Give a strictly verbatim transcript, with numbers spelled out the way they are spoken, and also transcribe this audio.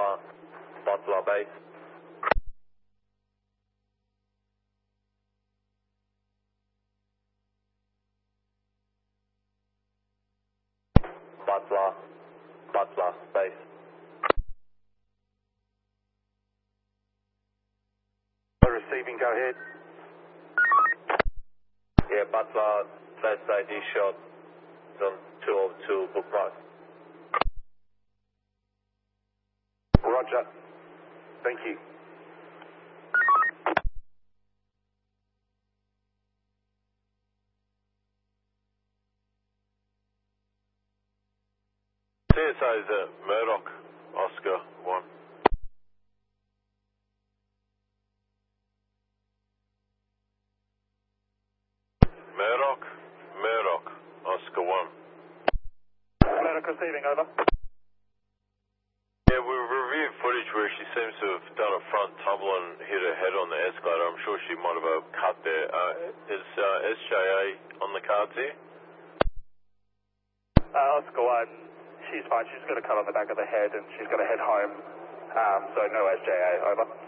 Butler, Butler base. Butler, Butler base. Receiving, go ahead. Yeah, Butler, first I D shot on two oh two bookmark. Roger. Thank you. C S A is at Murdoch, Oscar one. Murdoch, Murdoch, Oscar one. Murdoch receiving, over. Yeah, we reviewed footage where she seems to have done a front tumble and hit her head on the escalator. I'm sure she might have a cut there. Uh, is uh, S J A on the cards here? Uh, Oscar one, she's fine. She's got a cut on the back of the head and she's got to head home. Um, so no S J A, over.